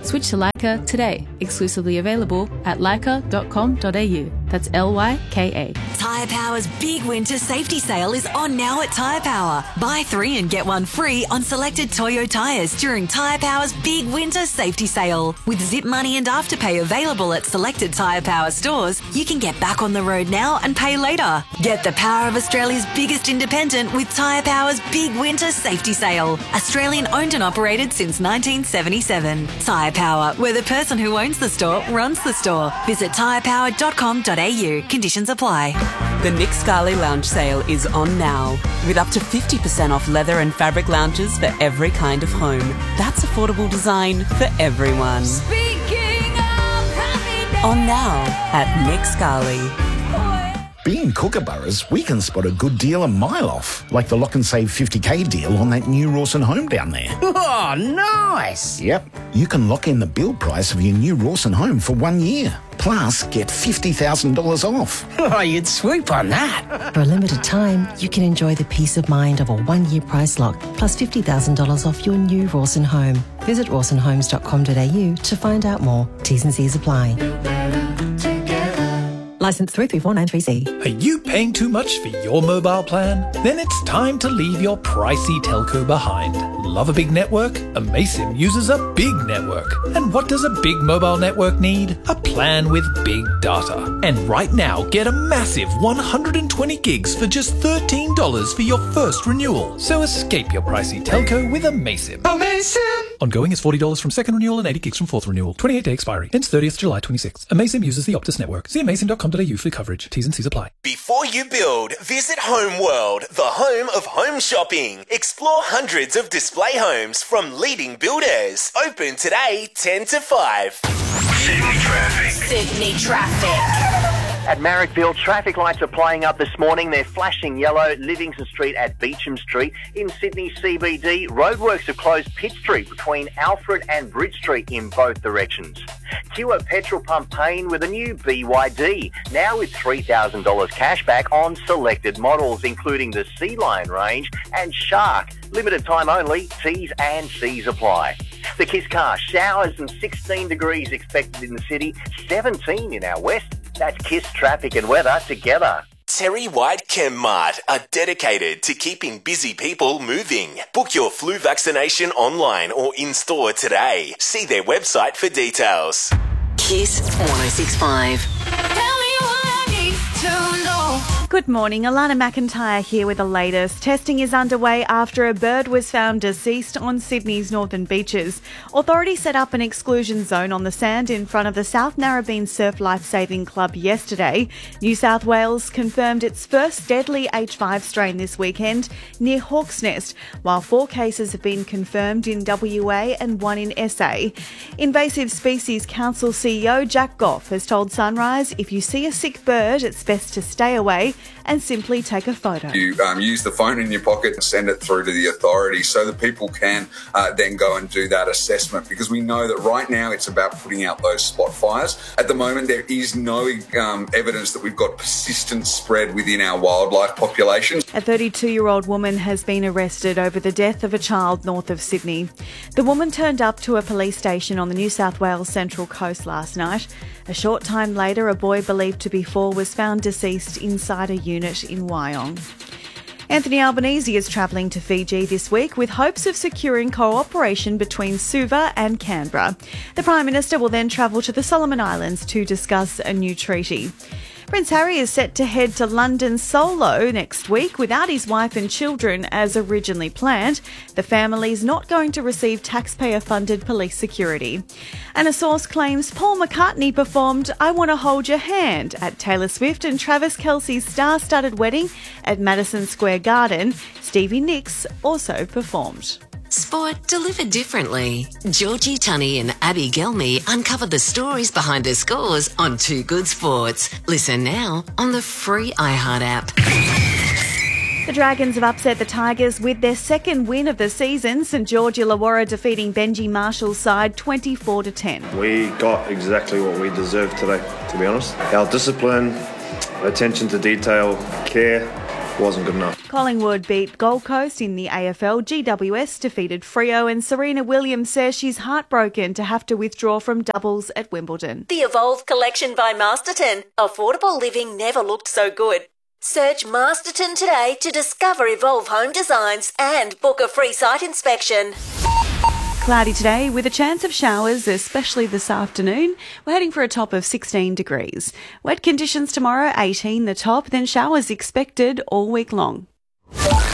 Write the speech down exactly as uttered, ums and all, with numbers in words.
Switch to Leica today. Exclusively available at leica dot com dot a u. That's L Y K A. Tyre Power's big winter safety sale is on now at Tyre Power. Buy three and get one free on selected Toyo tyres during Tyre Power's big winter safety sale. With Zip Money and Afterpay available at selected Tyre Power stores, you can get back on the road now and pay later. Get the power of Australia's biggest independent with Tyre Power's big winter safety sale. Australian owned and operated since nineteen seventy-seven. Tyre Power, where the person who owns the store runs the store. Visit tyre power dot com dot a u. Conditions apply. The Nick Scali Lounge sale is on now, with up to fifty percent off leather and fabric lounges for every kind of home. That's affordable design for everyone. Speaking of happiness. On now at Nick Scali. Being Kookaburras, we can spot a good deal a mile off, like the Lock and Save fifty K deal on that new Rawson home down there. Oh, nice! Yep, you can lock in the build price of your new Rawson home for one year. Plus, get fifty thousand dollars off. Oh, you'd swoop on that. For a limited time, you can enjoy the peace of mind of a one-year price lock, plus fifty thousand dollars off your new Rawson home. Visit rawson homes dot com dot a u to find out more. T's and C's apply. Licence three three four nine three C. Are you paying too much for your mobile plan? Then it's time to leave your pricey telco behind. Love a big network? Amaysim uses a big network. And what does a big mobile network need? A plan with big data. And right now, get a massive one hundred twenty gigs for just thirteen dollars for your first renewal. So escape your pricey telco with Amaysim. Amaysim! Ongoing is forty dollars from second renewal and eighty gigs from fourth renewal. twenty-eight day expiry. Ends thirtieth July twenty-sixth. Amaysim uses the Optus network. See amaysim dot com dot a u for coverage. T's and C's apply. Before you build, visit Homeworld, the home of home shopping. Explore hundreds of display homes from leading builders. Open today, ten to five. Sydney traffic. Sydney traffic. At Marrickville, traffic lights are playing up this morning. They're flashing yellow. Livingston Street at Beecham Street. In Sydney C B D, roadworks have closed Pitt Street between Alfred and Bridge Street in both directions. Kiwa Petrol Pump Payne with a new B Y D, now with three thousand dollars cashback on selected models, including the Sea Lion range and Shark. Limited time only, T's and C's apply. The Kiss Car, showers and sixteen degrees expected in the city, seventeen in our west. That's Kiss traffic and weather together. Terry White ChemMart are dedicated to keeping busy people moving. Book your flu vaccination online or in-store today. See their website for details. Kiss one oh six point five. Tell me what I need to know. Good morning, Alana McIntyre here with the latest. Testing is underway after a bird was found deceased on Sydney's northern beaches. Authorities set up an exclusion zone on the sand in front of the South Narrabeen Surf Lifesaving Club yesterday. New South Wales confirmed its first deadly H five strain this weekend near Hawk's Nest, while four cases have been confirmed in W A and one in S A. Invasive Species Council C E O Jack Goff has told Sunrise if you see a sick bird, it's best to stay away and simply take a photo. You um, use the phone in your pocket and send it through to the authorities so that people can uh, then go and do that assessment, because we know that right now it's about putting out those spot fires. At the moment, there is no um, evidence that we've got persistent spread within our wildlife populations. A thirty-two-year-old woman has been arrested over the death of a child north of Sydney. The woman turned up to a police station on the New South Wales Central Coast last night. A short time later, a boy believed to be four was found deceased inside a unit in Wyong. Anthony Albanese is travelling to Fiji this week with hopes of securing cooperation between Suva and Canberra. The Prime Minister will then travel to the Solomon Islands to discuss a new treaty. Prince Harry is set to head to London solo next week without his wife and children as originally planned. The family is not going to receive taxpayer-funded police security. And a source claims Paul McCartney performed I Want to Hold Your Hand at Taylor Swift and Travis Kelce's star-studded wedding at Madison Square Garden. Stevie Nicks also performed. Sport delivered differently. Georgie Tunney and Abby Gelmy uncover the stories behind her scores on Too Good Sports. Listen now on the free iHeart app. The Dragons have upset the Tigers with their second win of the season. St George Illawarra defeating Benji Marshall's side twenty-four to ten. We got exactly what we deserved today, to be honest. Our discipline, attention to detail, care, wasn't good enough. Collingwood beat Gold Coast in the A F L. G W S defeated Freo, and Serena Williams says she's heartbroken to have to withdraw from doubles at Wimbledon. The Evolve collection by Masterton. Affordable living never looked so good. Search Masterton today to discover Evolve home designs and book a free site inspection. Cloudy today with a chance of showers, especially this afternoon. We're heading for a top of sixteen degrees. Wet conditions tomorrow, eighteen the top, then showers expected all week long.